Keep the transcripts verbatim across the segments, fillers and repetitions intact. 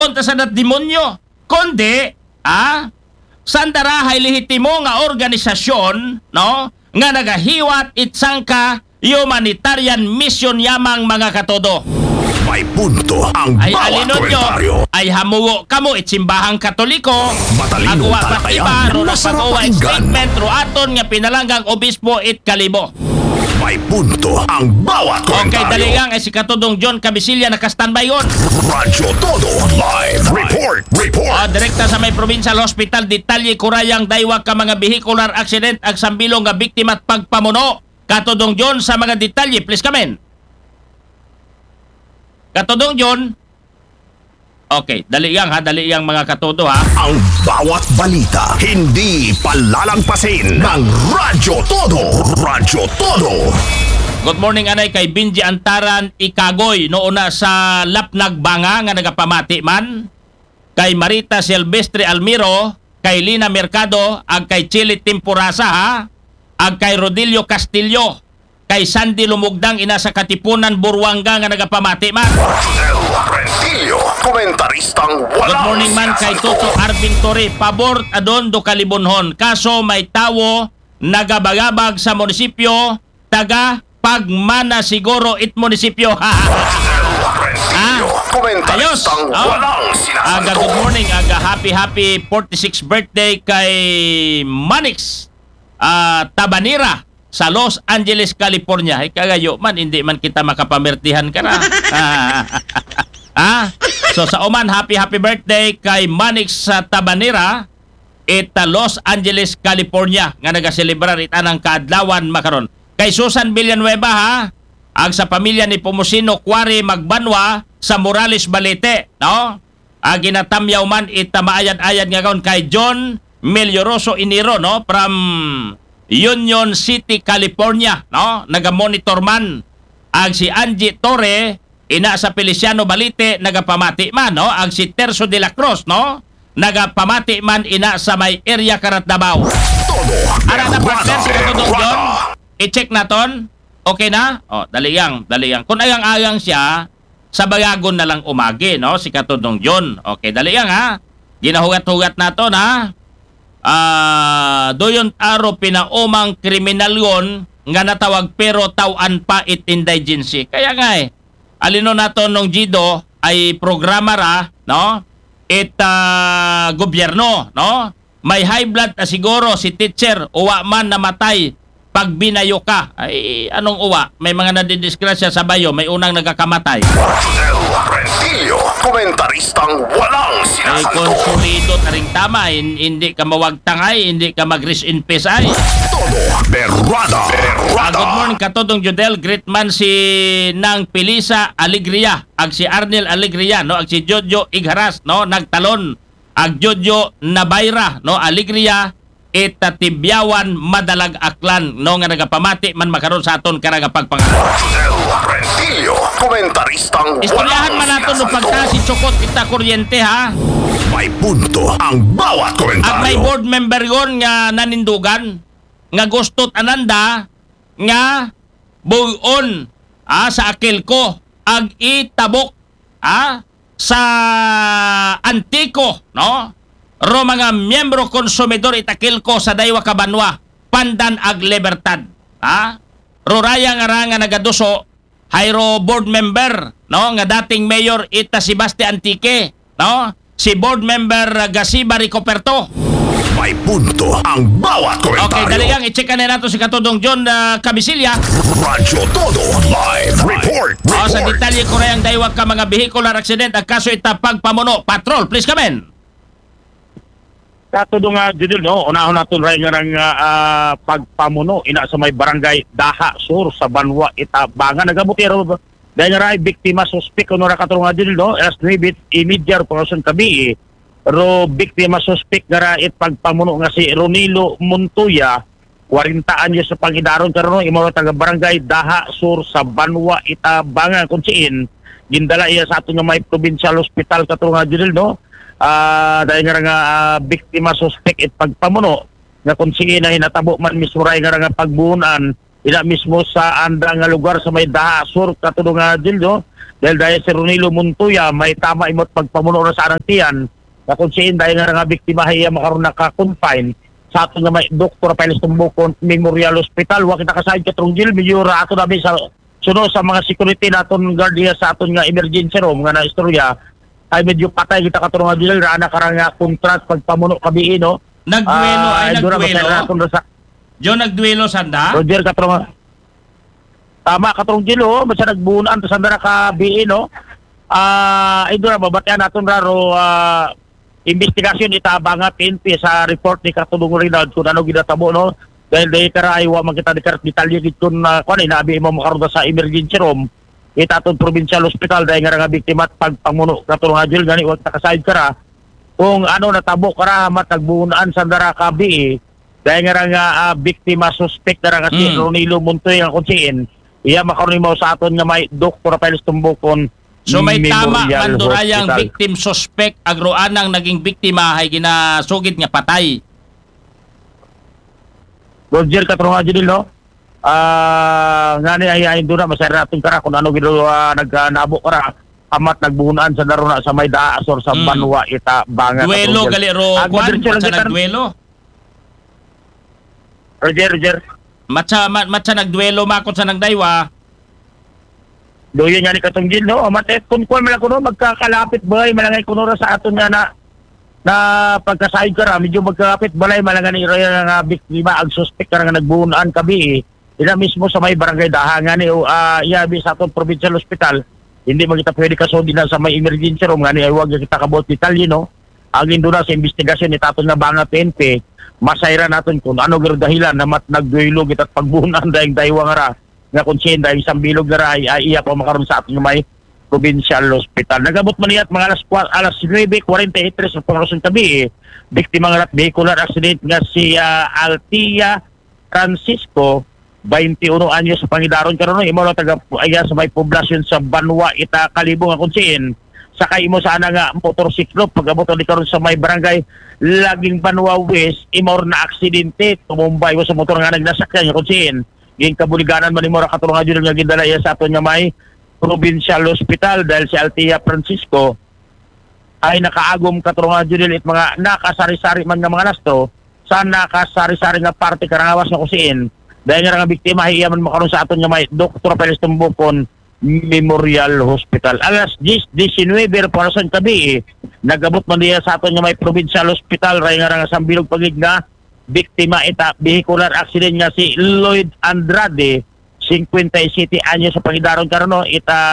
punta sa dat demonyo. Kundi, ah, sandarahay lehitimo nga organisasyon, no, nga nagahiwat itsangka humanitarian mission yamang mga katodo. May punto ang Ay bawat alinon nyo, komentaryo. ay hamuwo kamo itimbahang katoliko, Matalino agwa talakayan, patiba, ro masarap pag-uwa pakinggan. statement, ro aton nga pinalanggang obispo it kalibo. May punto ang bawat Okay, komentaryo. daligang ay si Katudong John Cabisilla naka-standby yun. Radyo Todo Live Report O, Report direkta sa may provincial hospital, detalye kurayang daywag ka mga vehicular accident ag sambilong nga biktima at pagpamuno. Katudong John sa mga detalye, please kamen. Katudong John. Okay, daligang ha, daligang mga katudo ha. Ang bawat balita hindi palalagpasin ng Radyo Todo Radyo Todo. Good morning anay kay Binji Antaran Ikagoy noon na sa Lapnag Banga nga nagapamati man. Kay Marita Silvestre Almiro, kay Lina Mercado, ag kay Chili Temporasa ha, ag kay Rodilio Castillo, kay Sandy Lumugdang ina sa Katipunan Burwanga nga nagapamati man. Del Rentillo, komentaristang walang Good morning man kay Toto Arvin Torre, pabor adon do kalibunhon. Kaso may tawo nagabagabag sa munisipyo, taga Pagmana siguro it munisipyo. Rentillo, komentaristang Ayos. Oh. walang Aga sinasagot. good morning, aga happy happy forty-sixth birthday kay Manix ah, Tabanira sa Los Angeles, California. Ay kagayo man, hindi man kita makapamertihan ka na. Ah, so sa Oman, happy happy birthday kay Manix sa Tabanira it ah, Los Angeles, California nga nagaselebrar it anang kaadlawan makaron. Kay Susan Villanueva ha, ag sa pamilya ni Pumusino Quarry Magbanwa sa Morales Balete, no? Ag ginatamyaw man itamaayan-ayan nga karon kay John Melioroso Iniro, no, from Union City, California, no? Naga-monitor man. Ag si Angie Torre ina sa Feliciano Balite nagapamati man, no? Ag si Terzo de la Cruz, no? Nagapamati man ina sa may area Karat Davao. Todo Ara na partner si Katudong John. Berwada. I-check naton. Okay na? O, daliyang, daliyang. Kung ayang-ayang siya, sa bayagon na lang umagi, no? Si Katudong John. Okay, daliyang ha. Ginahugat-hugat naton ha. Ah, doyon aro pinaumang kriminal yon nga natawag pero tawan pa it indigency. Kaya nga eh, alino naton nung Gido ay programara, no? It ah, gobyerno, no? May high blood na siguro si teacher, uwa man namatay pag binayo ka. Ay, anong uwa? May mga nadidisgrasya sa bayo, may unang nagkakamatay. Del Rentillo, komentaristang walang Ay, sinasagot. konsulido na rin tama. Hin- Hindi ka mawagtangay, hindi ka mag-rest in peace ay. Todo Berwada. Ah, Berwada. good morning, Katodong Jodel. Great man si Nang Pilisa Alegria. Ag si Arnel Alegria, no? Ag si Jojo Igharas, no? Nagtalon. Ag Jojo Nabayra, no? Alegria. Itatibyawan madalag aklan, no? Nga nagapamati man makaroon sa aton karanga pagpangalan. Del Rentillo, komentaristang Istoryahan walang man nato no sinasagot. pagta si Chokot ita kuryente ha. May punto ang bawat At may komentaryo. board member gon nga nanindugan nga gustot ananda nga buyon ah, sa akil ko ag itabok ah, sa antiko, no? Ro mga miyembro konsumidor itakil ko sa Daywa Kabanwa, Pandan ag Libertad. Ha? Ro raya nga ra nga nagaduso, hayro board member, no? Nga dating mayor ita si Basti Antique, no? Si board member uh, Gasiba Ricoperto. May punto ang bawat Okay, komentaryo. daligang i-check na nato si Katudong John uh, Cabisilla. Radyo Todo Live Report. O, sa Report. detalye ko rayang daywag ka mga vehicular accident at kaso ita pagpamuno. Patrol, please come in. Kato nga dito no, unahon naton ray nga rang ah, pagpamuno ina sa may barangay Daha Sur sa Banwa Itabangan nagamutero dahil nga ray biktima suspek kuno ra kato nga dito no, as nibit immediate person kabi ro biktima suspek nga ra it pagpamuno nga si Ronilo Montoya forty anyos sa pangidaron karon imo taga barangay Daha Sur sa Banwa Itabangan kun siin gindala iya sa aton nga may provincial hospital kato nga dito no. Ah, dahil nga nga ah, biktima suspect it pagpamuno nga kung sige na hinatabo man misuray nga nga pagbuunan ina mismo sa andang nga lugar sa may Daha Sur katulong nga Dildo dahil dahil si Ronilo Montoya may tama imot pagpamuno na sa anang tiyan na kung siya dahil nga nga biktima hiya makaroon naka-confine sa ato nga may Doktor Peles Tumbukon Memorial Hospital wa kita kasayod katrong Jil medyo ra ato namin sa suno sa mga security naton guardia sa aton nga emergency room nga na istorya ay medyo patay kita katrong nga Jil ra na karang nga contract pagpamuno kabi no. Nagduelo Ah, ay doon na nagduelo. masaya naton sa Jo nagduelo sanda? Roger katrong tama katrong Gilo basta nagbuunan to sandara ka B I no. Ah, uh, ito na babatian naton raro uh, investigasyon itabanga P N P sa report ni Katulong Rinald kung ano ginatabo no. Dahil dahil kara ay wa man kita dikart detalye gid kun uh, kun inabi mo makaroon sa emergency room itaton provincial hospital dahil nga nga biktima at pagpamuno katulong Gil gani wag ta kasayod kara kung ano natabo kara matagbuunan sandara ka B I dahil nga nga uh, biktima suspect na nga si Mm. Ronilo Montoya nga kunsiin iya makaroon mo sa aton nga may Doktor Peles Tumbukon So may tama Memorial mandurayang Hospital. victim suspect agroanang naging biktima ay ginasugid nga patay. Roger katrong nga Jil no. Ah, ngani ay ay do na masaya natin kara kung ano gino uh, nagnabo kara amat nagbuhunan sa daruna sa may Daasor sa Mm. Banwa ita bangat. Duelo gali ro Ah, kwan diretso lang matsa kita- nagduelo. Roger Roger. Matsa ma- matsa nagduelo makot sa nagdaywa. Doyo nga ni katong Jil no. Amate kun kun man kuno magkakalapit bay malangay kuno ra sa aton nga na na pagkasayod kara medyo magkalapit balay malangan ni Roya nga biktima ang suspect kara nga nagbuhunan kabi ila mismo sa may barangay Dahangan ni uh, iyabi sa aton provincial hospital hindi man kita pwede kasodi na sa may emergency room nga ni ay wag kita kabot detalye no ang indo na sa investigasyon ni taton nga banga P N P masayra naton kung ano gyud dahilan na mat nagduelo kita at pagbuhunan dahil daywa nga ra nga konsyen dahil isang bilog nga ra ay, ay iya pa makaroon sa aton nga may provincial hospital. Nagabot man niya at mga alas, alas nine forty-eight sa pangarason tabi eh. Biktima nga at vehicular accident nga si uh, Altia Francisco twenty-one anyos sa Pangidaron karon imo na taga aya sa may poblasyon sa Banwa ita Kalibo nga kunsiin sakay imo sana nga motorsiklo pagabot ni karon sa may barangay Laging Banwa West imo na aksidente tumumbay mo sa motor nga nagnasakyan nga kunsiin ging kabuliganan man imo ra katulong adyo nga gindala iya sa aton nga may provincial hospital dahil si Altia Francisco ay nakaagom katulong adyo it mga nakasari-sari man nga mga nasto sa nakasari-sari nga parte karangawas nga kunsiin dahil nga nga biktima hiya man makaroon sa aton nga may Doktor Peles Tumbukon Memorial Hospital. Alas ten nineteen parason tabi eh, nagabot man niya sa aton nga may Provincial Hospital ray nga nga sambilog pagig nga biktima ita vehicular accident nga si Lloyd Andrade fifty-seven anyos sa Pangidaron karon no ita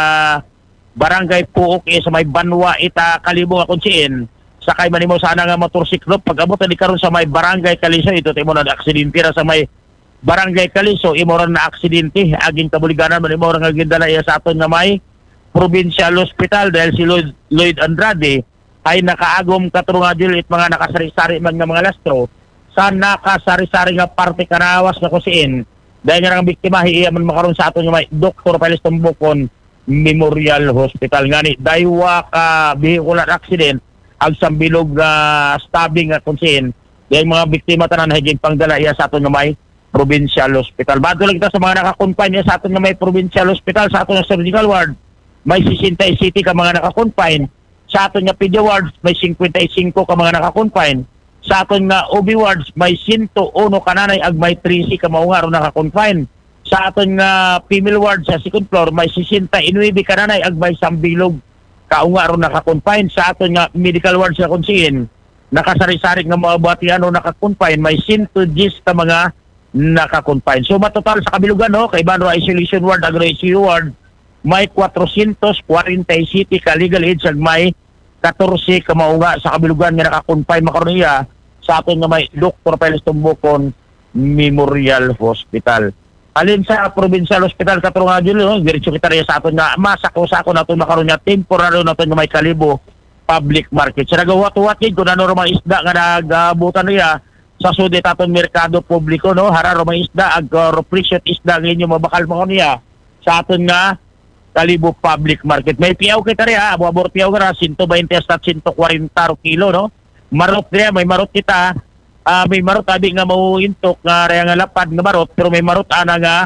barangay Puok eh, sa may Banwa ita Kalibo nga kunsiin sakay man nimo sana nga motorsiklo pag-abot ni karon sa may barangay Kaliso ito timo na aksidente ra sa may barangay Kaliso imo ra na aksidente aging kabuliganan man imo ra nga gindala iya sa aton nga may Provincial Hospital dahil si Lloyd, Lloyd Andrade ay nakaagom katrungadil it mga nakasari-sari man nga mga lastro sa nakasari-sari nga parte karawas nga kusiin dahil nga nga biktima hiya man makaroon sa aton nga may Doktor Peles Tumbukon Memorial Hospital ngani daywa ka vehicular accident ang sambilog uh, stabbing nga kunsiin dahil mga biktima tanan higing pangdala iya sa aton nga may Provincial Hospital. Bago lang kita sa mga nakakonfine niya sa aton nga may Provincial Hospital, sa aton nga surgical ward, may sixty-seven ka mga nakakonfine. Sa aton nga pedia wards, may fifty-five ka mga nakakonfine. Sa aton nga O B wards, may one oh one kananay ag may thirty ka maunga ro nakakonfine. Sa aton nga female ward sa second floor, may sixty-nine kananay ag may sambilog kaunga ro nakakonfine. Sa aton nga medical ward sa kunsiin, nakasari-sari nga mga batiano nakakonfine, may one hundred ten ka mga naka-confine. So matotal sa kabilugan no, kay Banro Isolation Ward, Agro I C U Ward, may four forty-seven ka legal age ag may fourteen ka maunga sa kabilugan nga naka-confine makaroon niya sa aton nga may Doktor Peles Tumbukon Memorial Hospital. Alin sa Provincial Hospital katrungan dito, no? Diretso kita rin sa aton nga masako-sako naton makaroon niya temporary naton nga may Kalibo public market. Sa nagawat-wat kung ano romang isda nga nagabutan niya sa sudet aton merkado publiko no hararo may isda ag uh, presyo isda ngayon mabakal mo niya sa aton nga Kalibo public market may piyaw kita ri ha abor piyaw ka one twenty hasta one forty kilo no marot niya may marot kita uh, may marot abi nga mauintok nga rea nga lapad nga marot pero may marot ana nga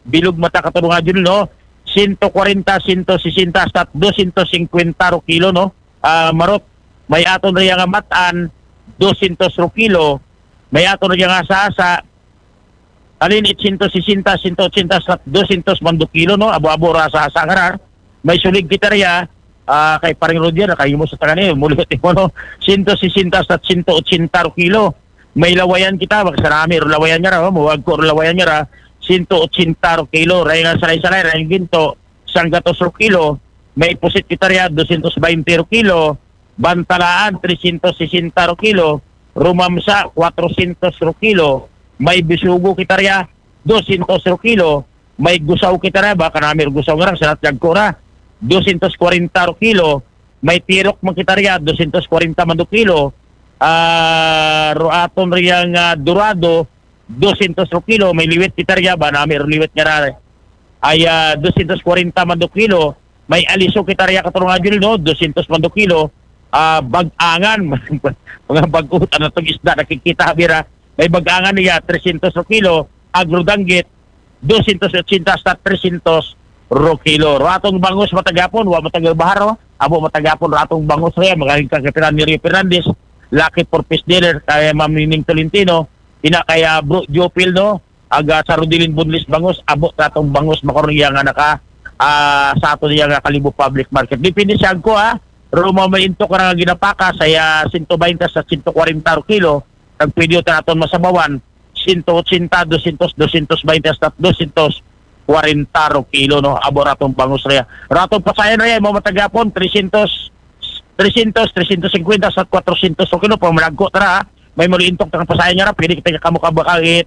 bilog mata katulungan dyan, no? one forty, one sixty, hasta two fifty ro kilo, no? Ah, marot, may aton na yung matan, two hundred ro kilo, may aton na yung asa-asa, alin it one sixty, one eighty, hasta two hundred mando kilo, no? Abo-abo ra sa asa karar. May sulig kita riya, ah, kay paring Rodier, kay mo sa tangan eh, mulit mo, no? one sixty hasta one eighty ro kilo. May lawayan kita, magsarami, ro lawayan niya ra, oh, muwag ko ro lawayan niya ra, one eighty ro kilo, ray nga salay-salay, ray ginto, sanggatos ro kilo, may pusit kita riya, two twenty ro kilo, bantalaan, three sixty ro kilo, rumamsa, four hundred ro kilo, may bisugo kita riya, two hundred ro kilo, may gusaw kita riya, baka namin gusaw nga rin, sanat ko ra, two forty ro kilo, may tirok mo kita riya, two forty man do kilo, ah, uh, aton riyang uh, durado, two hundred ro kilo, may liwit kita riya, ba namin liwit nga rin, ay uh, two forty man do kilo, may aliso kita riya katulungan dyan, no? two hundred man do kilo, uh, bag-angan, mga bag-utan na itong isda, nakikita bira, may bag-angan niya, three hundred ro kilo, agrodanggit, two eighty hasta three hundred ro kilo. Ratong bangus matagapon, wa matagal baharo, abo matagapon ratong bangus riya, mga kagatiran ni Rio Fernandez, Lucky for Fish Dealer, kaya Ma'am Nining Tolentino, ina kaya Bro Jopil, no? Aga sa Rodilin Bunlis bangus, abo ratong bangus makorniya nga naka uh, sa ato niya nga Kalibo Public Market. Dipinisyan ko ha, Roma may into ka nga ginapaka saya one twenty sa one forty ro kilo, nagpwede ta naton masabawan, one eighty, two hundred, two twenty hasta two forty ro kilo, no? Abo ratong bangus riya. Ratong pasayan riya, mo matagapon, three hundred, three hundred, three fifty hasta four hundred ro kilo, pamalagko tara ha. May maliintok tang pasayan niya ra, pwede kita kamukabakit,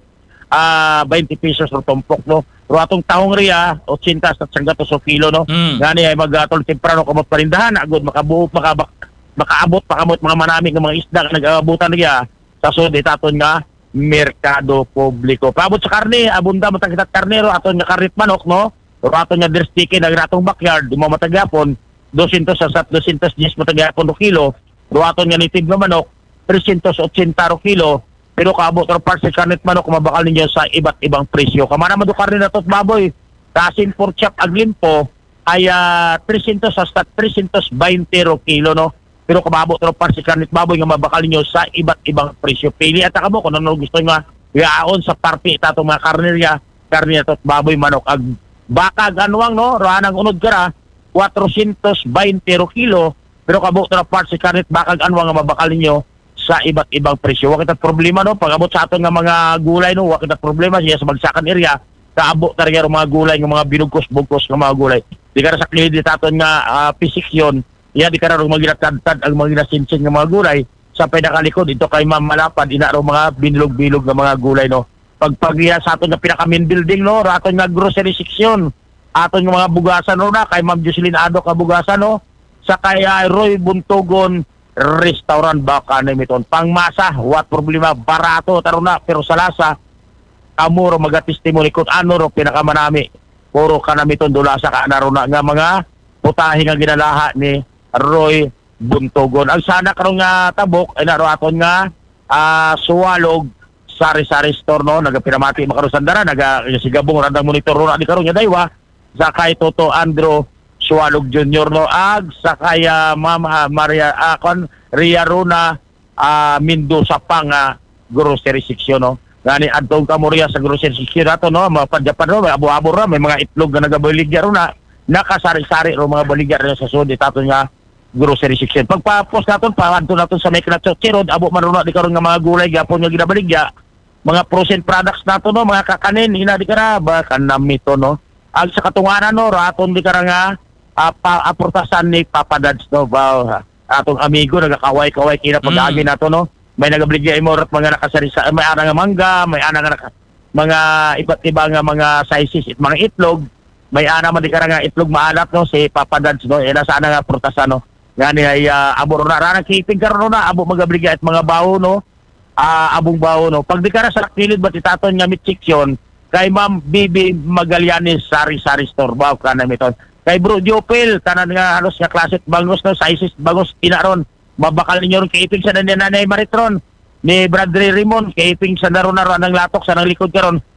ah, twenty pesos ro tumpok, no? Ratong taong riya, eighty hasta one hundred ro kilo, no? Mm. Gani ay magatol temprano kamot parindahan, agud makabuot, makabak, makaabot, makamot mga manamig ng mga isda nga nag-aabutan riya, sa sud itaton nga merkado publiko. Paabot sa karne, abunda matang kita karnero, aton nga karit manok, no? O aton nga dirstike na ratong backyard, di mo matagapon, two hundred sa two hundred ten matagapon ro kilo, o aton nga native nga manok, three eighty ro kilo, pero kaabot ro parts sa karnet manok, kumabakal ninyo sa iba't ibang presyo. Kamana man do karne na tot baboy, kasin pork chop aglimpo, ay uh, three hundred hasta three twenty ro kilo, no? Pero kumabot ro parts sa karnet baboy nga mabakal ninyo sa iba't ibang presyo. Pili at mo kung ano gusto nga yaon sa party tatong mga karnerya, karne tot baboy manok ag baka ganuang, no? Roanang unod kara four twenty ro kilo, pero kabot ro parts sa karnet bakag anwang nga mabakal ninyo sa iba't ibang presyo. Wa kita problema, no? Pag abot sa aton nga mga gulay, no, wa kita problema siya sa bagsakan area, kaabot ta rin mga gulay nga mga binugkos-bugkos nga mga gulay. Di ka sa kliyente aton nga uh, pisiksyon, iya di ka rin magilatad-tad ang mga ginasinsin nga mga gulay sa pinakalikod ito kay Ma'am Malapad, ina rin mga binilog-bilog nga mga gulay, no? Pagpagya sa aton nga pinaka-main building, no, aton nga grocery section, aton nga mga bugasan, no, na kay Ma'am Jocelyn Ado ka bugasan, no, sa kay uh, Roy Buntogon restaurant baka namiton pangmasa, what problema, barato taro na, pero sa lasa amuro magatestimony kung ano ro pinakamanami puro kanamiton dula sa kanaro na nga mga putahe nga ginalaha ni Roy Buntogon. Ang sana karong nga tabok ay naro aton nga uh, suwalog sari-sari store, no, nagapinamati makarusandara, naga sigabong randang monitor ro na di karon nga daywa sa kay Toto Andro Suwalog Junior, no, ag sa kaya Mama Maria Akon uh, Ria Runa uh, Mendoza pang uh, grocery section, no. Gani adtong kamurya sa grocery section nato, no, mapadyapan, no, may abo-abo ra, may mga itlog nga nagabaligya ro na nakasari-sari ro mga baligya ro sa sud itaton nga grocery section. Pagpa-post naton pa adto naton sa Microsoft Chirod, abo man ro na di karon nga mga gulay gapon nga ginabaligya, mga frozen products nato, no, mga kakanin ina di kara ba kanamito, no. Ag sa katunganan, no, raton di kara nga Uh, pa, aportasan ni Papa Dads, no, ba, atong amigo nagakaway-kaway kina pag-agi nato, no, may nagabligya imo rat mga nakasari sa may ana nga mangga, may ana nga naka, mga iba't iba nga mga sizes it mga itlog, may ana man di kara nga itlog maalat, no, si Papa Dads, no, ina sana nga aportasan, no, ngani ay uh, abo na ra kipig karon na abo magabligya at mga bawo, no, uh, abong bawo, no, pag di kara sa kilid bat itaton nga meat section kay Ma'am Bibi Magallanes sari-sari store ba kana miton. Kay Bro Jopil, tanan nga halos nga klasit bangos, no, sizes bangos inaron, mabakal ninyo ron kaiping sa nanay Maritron, ni Bradley Rimon, kaiping sa naron naron ang latok sa nang likod karon,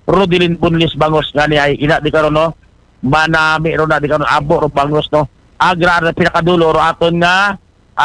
Rodilin Bunlis Bangos nga ni ay ina di karon no manami ro na di karon abo ro Bangos no agra na pinakadulo ro aton nga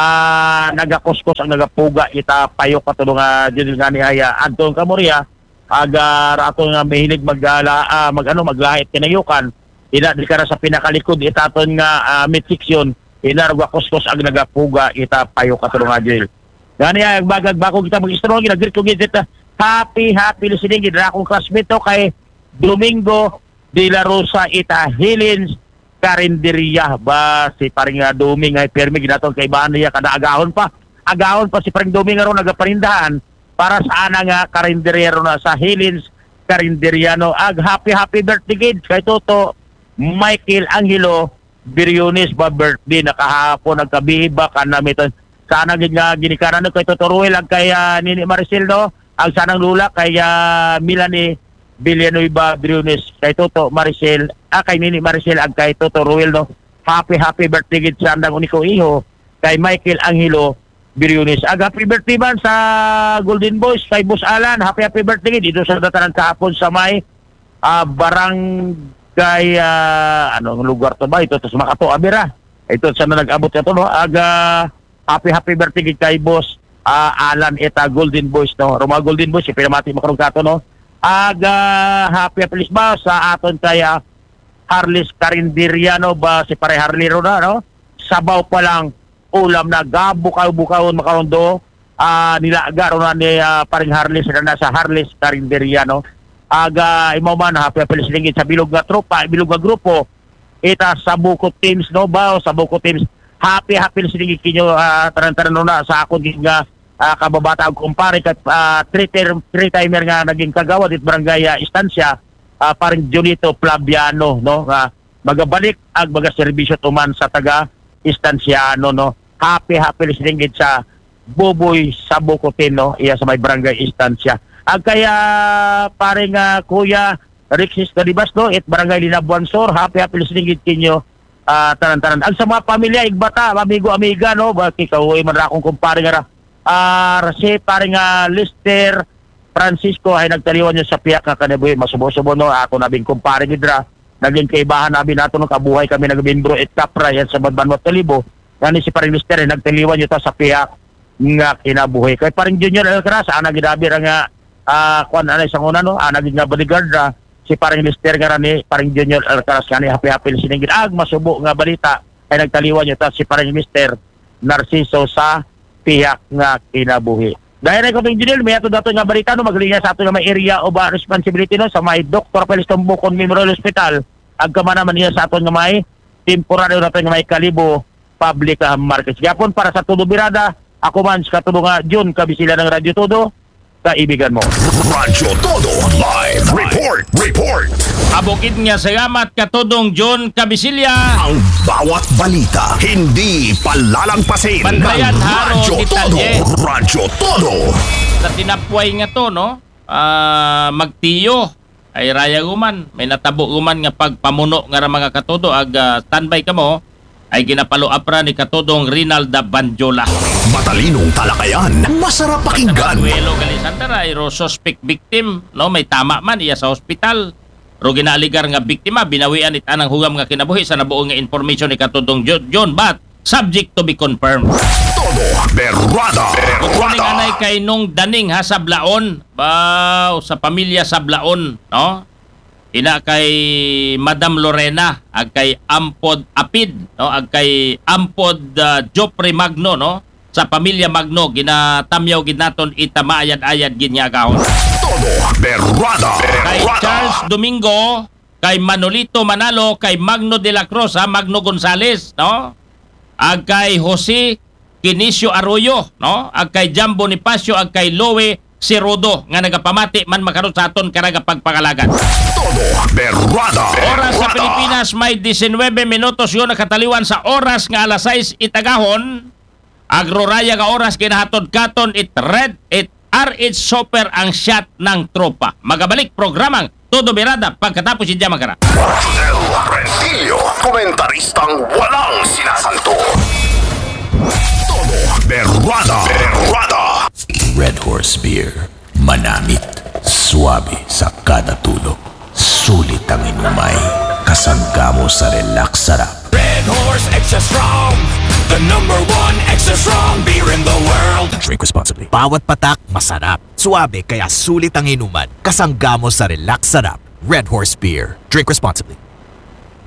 ah nagakuskos ang nagapuga ita payok katulong nga dili nga ni ay adtong kamorya agar aton nga mahilig magala ah, mag ano maglahit kinayukan ina di kara sa pinakalikod ita aton nga uh, midsection ina ro kuskos ang nagapuga ita payok katulong nga dili gani ay bagag bako kita mag-istorya ginagrit ko gid happy happy listening gid akong classmate to kay Domingo de la Rosa ita Hilins Carinderia ba si paring uh, Doming ay permi ginaton kay baan niya kada agahon pa agahon pa si paring Doming ron nagaparindahan para sa ana nga Carinderia ron na sa Hilins Carinderia no ag happy happy birthday gid kay Toto Michael Angelo Biriones ba birthday nakahapon nagkabiba kanamiton sana gid nga ginikaran no kay Toto Ruel ag kay uh, Nini Maricel no ang sanang lula kay uh, Milani Villanueva Briones kay Toto Maricel ah kay Nini Maricel ag kay Toto Ruel no happy happy birthday gid sa andang uniko iho kay Michael Angelo Briones ag happy birthday man sa Golden Boys kay Boss Alan happy happy birthday gid dito sa dataran kahapon sa may uh, barangay uh, anong lugar to ba ito to sa Makato Abira ito sa nag-abot ito no ag uh, happy happy birthday gid kay Boss Uh, Alan eta Golden Boys no Roma Golden Boys si pinamati mo karong kato no aga happy happy ba sa aton kaya Harlis Carinderiano ba si pare Harley ro na no sabaw pa lang ulam na gabukaw-bukawon makarondo uh, nilaga ro na ni uh, paring Harlis na sa Harlis Carinderiano aga imo man happy happy listening sa bilog nga tropa bilog nga grupo ita sa Buko Teams no ba sa Buko Teams happy happy listening kinyo uh, taran-taran no na sa akon nga Uh, kababata ang kumpare kat uh, three, three timer nga naging kagawad it barangay uh, istansya uh, parang Junito Flaviano no uh, magabalik ag baga serbisyo tuman sa taga istansyano no happy happy listening gid sa Boboy sa Bukotin no iya sa may barangay istansya ag kaya paring uh, kuya Rixis Kadibas no it barangay Linabuan Sur happy happy listening gid kinyo uh, tanan-tanan ag sa mga pamilya igbata amigo amiga no ba kikaw man ra akong kumpare nga Ah, uh, si paring uh, Lister Francisco ay nagtaliwan niya sa piyak nga kanibuhi masubo-subo no ako nabing kumpare gidra naging kaibahan nabi nato no kabuhay kami nagbimbro et kapra yan sa Badbanwat Talibo yani si paring Lister ay nagtaliwan niya ta sa piyak nga kinabuhi kay paring Junior Alcaraz ana gidabi ra nga ah uh, kuan ana isang una no ana gid nga bodyguard ra si paring Lister nga ni paring Junior Alcaraz kani happy happy listening gid ag masubo nga balita ay nagtaliwan niya ta si paring Mister Narciso sa piyak nga kinabuhi. Dahil na ikaw engineer, may ato dato nga balita no, magaling sa ato nga may area o ba responsibility no, sa may Doctor Pelis Tumbukon Memorial Hospital. Agka man naman niya sa ato nga may temporary na nga may Kalibo Public uh, Markets. Gapon para sa Todo Birada, ako man sa katulo nga June, kabisila ng Radyo Todo, kaibigan mo. Radyo Todo Live Report Report Abukid nga salamat katudong John Cabisilya. Ang bawat balita hindi palalagpasin. Bantayan haro Radyo Todo detalye. Radyo Todo Sa tinapway nga to no uh, magtiyo ay raya guman may natabo guman nga pagpamuno nga ra mga katudo ag uh, standby kamo ay ginapalo apra ni katudong Rinalda Banjola. Matalinong talakayan, masarap pakinggan. Duelo gali Santara ay ro suspect victim no may tama man iya sa ospital. Ro ginaligar nga biktima binawian it anang hugam nga kinabuhi sa nabuo nga information ni katudong John but subject to be confirmed. Todo Berrada Kukuning Berrada anay kay nung daning ha Sablaon ba sa pamilya Sablaon no ina kay Madam Lorena ag kay Ampod Apid no ag kay Ampod uh, Jopre Magno no sa pamilya Magno ginatamyaw gid naton itamayad-ayad gid nga gahon. Todo Berrada Kay Berrada Charles Domingo, kay Manolito Manalo, kay Magno de la Cruz, ha, Magno Gonzales, no? Ag kay Jose Kinicio Arroyo, no? Ag kay Jambo Nipacio, ag kay Loe Sirodo, nga nagapamati man makaroon sa aton karaga pagpakalagan. Todo Berrada Oras sa Berrada. Pilipinas may nineteen minutos yun nakataliwan sa oras nga alas sais itagahon. Agroraya nga oras kinahatod katon it red it R H Super ang shot ng tropa. Magabalik programang Todo Birada pagkatapos si Jamagara. Del Rentillo, komentaristang walang sinasanto. Todo Berrada Berrada Red Horse Beer. Manamit Suwabe sa kada tulog. Sulit ang inumay. Kasangga mo sa relax sarap. Red Horse Extra Strong, the number one extra strong beer in the world. Drink responsibly. Bawat patak, masarap. Suwabe kaya sulit ang inuman. Kasangga mo sa relax sarap. Red Horse Beer. Drink responsibly.